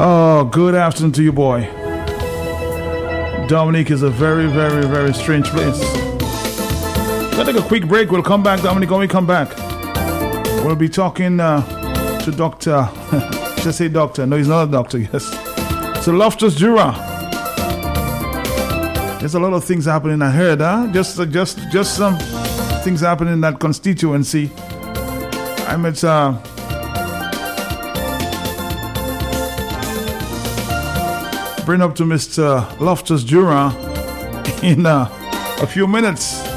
Oh, good afternoon to you, boy. Dominic is a very, very, very strange place. We'll take a quick break. We'll come back, Dominic. When we come back, we'll be talking to Dr. Just say doctor. No, he's not a doctor. Yes. So Loftus Jura. There's a lot of things happening. I heard, just some things happening in that constituency. I met bring up to Mr. Loftus Jura in a few minutes.